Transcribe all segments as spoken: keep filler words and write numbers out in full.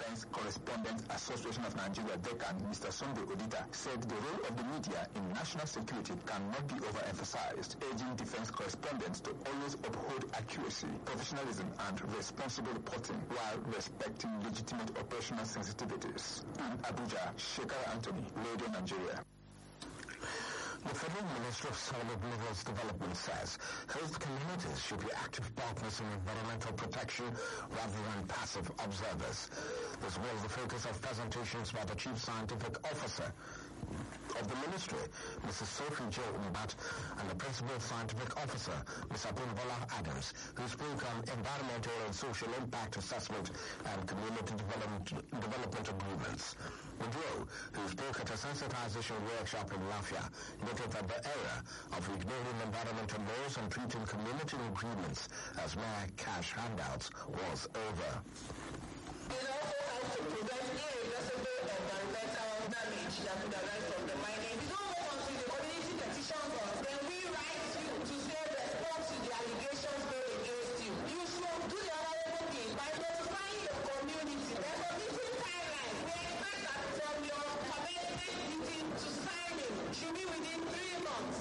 Defense Correspondents Association of Nigeria, DECAN, Mister Sunday Odita, said the role of the media in national security cannot be overemphasized, urging defense correspondents to always uphold accuracy, professionalism, and responsible reporting while respecting legitimate operational sensitivities. In Abuja, Shekara Anthony, Radio Nigeria. The Federal Ministry of Solid Minerals Development says host communities should be active partners in environmental protection rather than passive observers. This was the focus of presentations by the Chief Scientific Officer of the Ministry, Missus Sophie Jo Umbat, and the Principal Scientific Officer, Miz Abimbola Adams, who spoke on environmental and social impact assessment and community development, development agreements. Woodrow, who spoke at a sensitization workshop in Lafia, noted that the era of ignoring environmental laws and treating community agreements as mere cash handouts was over. It also helps to prevent irreversible environmental damage that could arise from the mining. If you don't go onto the community petition board, then we write you to say respond to the allegations made against you. You should do the honorable thing by notifying the community. There's a meeting timeline. We expect that from your commencement meeting to signing should be within three months.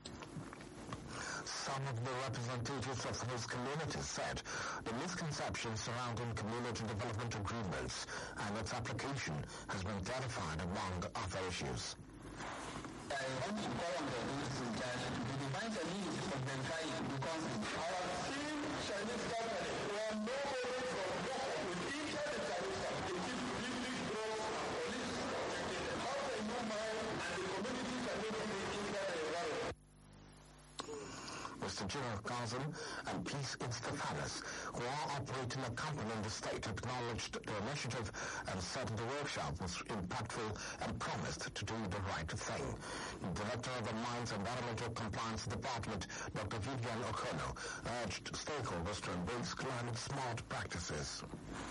Some of the representatives of those communities said the misconception surrounding community development agreements and its application has been clarified among other issues. I want to call on the ministry that the divine need of the entire because our team Chinese company were no able to work with each of the Chinese companies to keep deeply growth or least protected. How can you mind and the community cannot be in that environment? Mister General Kazim and Peace Instafanis, who are operating a company in the state, acknowledged the initiative and said the workshop was impactful and promised to do the right thing. The Director of the Mines Environmental Compliance Department, Doctor Vivian Okono, urged stakeholders to embrace climate-smart practices.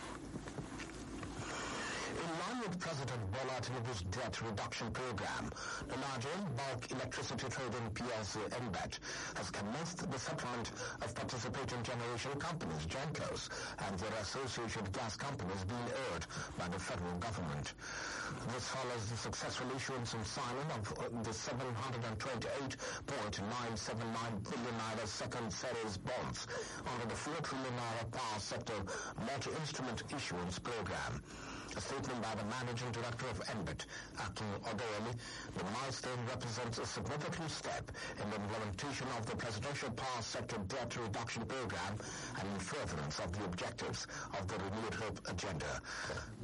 In line with President Bola Tinubu's debt reduction program, the Nigerian Bulk Electricity Trading P L C N B E T has commenced the settlement of participating generation companies, GenCos, and their associated gas companies being owed by the federal government. This follows the successful issuance and signing of the seven hundred twenty-eight point nine seven nine billion naira second series bonds under the four trillion naira power sector multi-instrument issuance program. A statement by the Managing Director of N B E T, Akin Odoyemi, the milestone represents a significant step in the implementation of the Presidential Power Sector Debt Reduction Program and in furtherance of the objectives of the Renewed Hope Agenda.